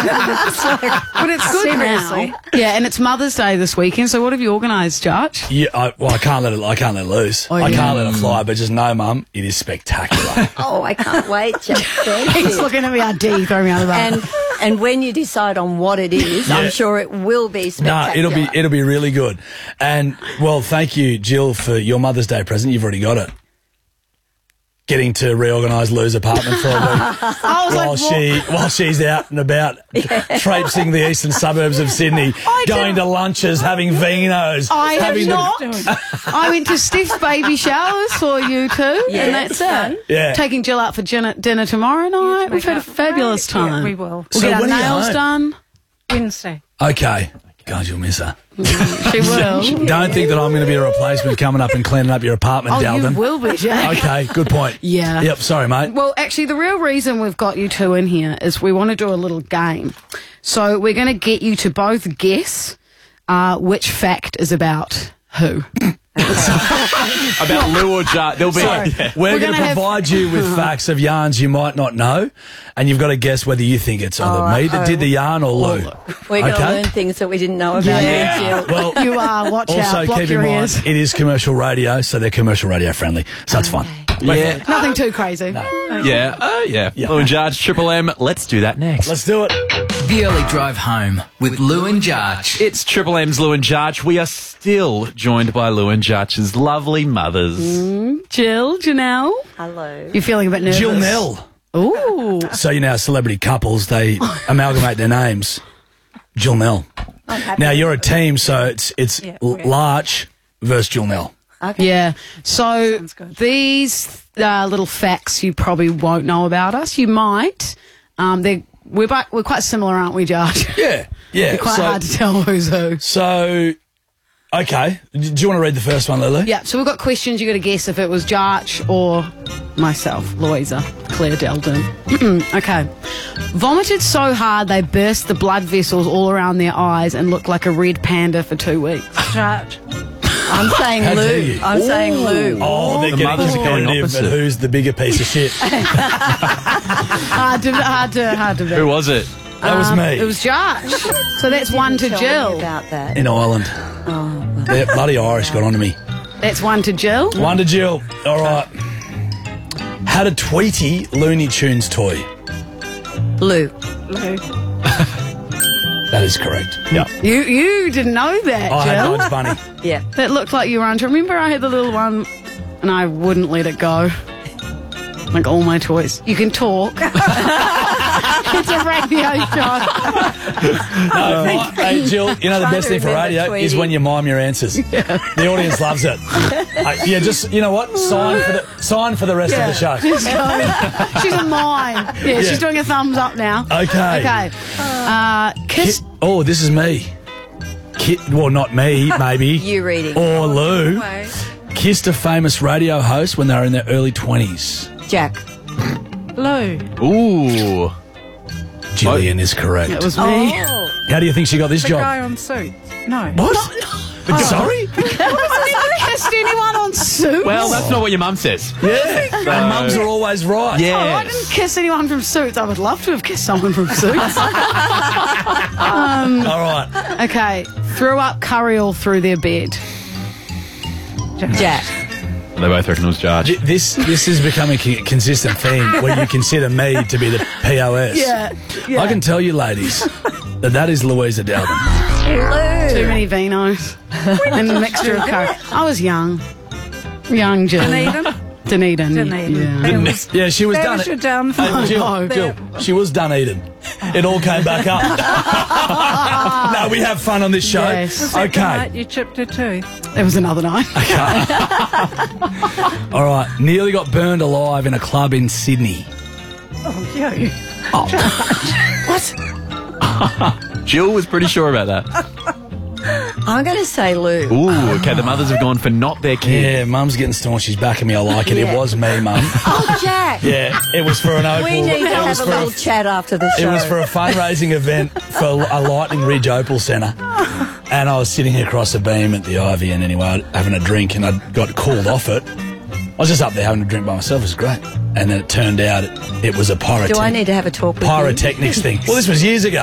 But it's good now. Yeah, and it's Mother's Day this weekend, so what have you organised, Josh? Yeah, I can't let it loose. Oh, I yeah. can't let it fly, but just know, Mum, it is spectacular. Oh, I can't wait, Jack. He's looking at me, RD, throwing me out of the And when you decide on what it is, Yeah. I'm sure it will be No, spectacular. it'll be really good. And well, thank you, Jill, for your Mother's Day present. You've already got it. Getting to reorganise Lou's apartment for a week while she's out and about traipsing the eastern suburbs of Sydney, going to lunches, having vinos. I have not. I went to Steph's baby showers for you two, Yeah, and that's fun. it. Yeah. Taking Jill out for dinner tomorrow night. We've had a fabulous time. Yeah, we will. We'll So get our when are you nails home? done. Wednesday. Okay. God, you'll miss her. She will. Don't think that I'm going to be a replacement coming up and cleaning up your apartment, Oh, Dalton. you will be, Jack. Okay, good point. Yeah. Yep, sorry, mate. Well, actually, the real reason we've got you two in here is we want to do a little game. So we're going to get you to both guess which fact is about who. About Lou or Jar. There'll be. We're going gonna to have- provide you with facts of yarns you might not know, and you've got to guess whether you think it's either me that did the yarn or Lou. We're going to Okay. learn things that we didn't know about you, Jill. Well, You are. Watch out. also Block keep in your mind, ears. it is commercial radio, so they're commercial radio friendly, so it's fun. Yeah. Nothing too crazy. Yeah. Lou and Jarge, Triple M. Let's do that next. Let's do it. The Early Drive Home with Lou and Jarge. It's Triple M's Lou and Jarge. We are still joined by Lou and Jarge's lovely mothers. Jill, Janelle. Hello. You're feeling a bit nervous. Jill Nell. Ooh. So, you know, celebrity couples, they amalgamate their names. Jill Nell. Now, you're a team, so it's Larch versus Jill Nell. Yeah. So good. these little facts you probably won't know about us. You might. We're quite similar, aren't we, Josh? Yeah. Quite hard to tell who's who. So, okay. Do you want to read the first one, Lulu? Yeah. So we've got questions. You got to guess if it was Jarch or myself, Louisa, Claire Delden. Okay. Vomited so hard they burst the blood vessels all around their eyes and looked like a red panda for 2 weeks. Jarge. I'm saying How dare Lou. you? I'm saying Lou. Oh, they're The getting mothers are going competitive at opposite. who's the bigger piece of shit. Hard to Who was it? That was me. It was Jarch. So that's one to Tell me Jill. about that. in Ireland. They're bloody Irish got onto me. That's one to Jill. One to Jill. All right. Had a Tweety Looney Tunes toy. Lou. Lou. That is correct. Yeah. You didn't know that, I had Jill. Bugs Bunny. Yeah. That looked like you were under. Remember I had the little one and I wouldn't let it go. Like all my toys. You can talk. It's a radio show. Hey, Jill, you know the Trying best to thing for remember radio Tweety. is when you mime your answers. The audience loves it. Yeah, just, you know what? Sign for the rest of the show. Just go. She's a mime. Yeah, she's doing a thumbs up now. Okay. Okay. Kiss. Oh, this is me. Well, not me, maybe. You reading. Or Lou. Kissed a famous radio host when they were in their early 20s. Jack. Lou. Ooh. Gillian is correct. It was me. How do you think she got this The job? guy on suit. No. What? Sorry? I've never kissed anyone on Suits. Well, that's not what your mum says. Yeah. And mums are always right. Oh, I didn't kiss anyone from Suits. I would love to have kissed someone from Suits. All right. Okay. Threw up curry all through their bed. Jack. They both reckon it was Jarge. This is becoming a consistent theme where you consider me to be the POS. Yeah. I can tell you, ladies, that is Louisa Dalton. Too many vinos and a mixture of curry. I was young. Young Jill. Dunedin. Dunedin. Yeah. Yeah, she was That done was your it. downfall. Jill, she was done eating. It all came back up. No, we have fun on this show. Yes. Was that the Okay. night you chipped her tooth? It was another night. All right. Nearly got burned alive in a club in Sydney. Oh, you. Jill was pretty sure about that. I'm going to say Lou. Ooh, okay, the mothers have gone for not their kid. Yeah, Mum's getting staunch. She's backing me. I like it. Yeah. It was me, Mum. Oh, Jack. Yeah, it was for an Opal. We need to it was have a for little chat after the It show. was for a fundraising event for a Lightning Ridge Opal Centre. And I was sitting across a beam at the Ivy and anyway, having a drink, and I got called off it. I was just up there having a drink by myself. It was great. And then it turned out it was a Do I need to have a talk with you? pyrotechnics thing. Well, this was years ago.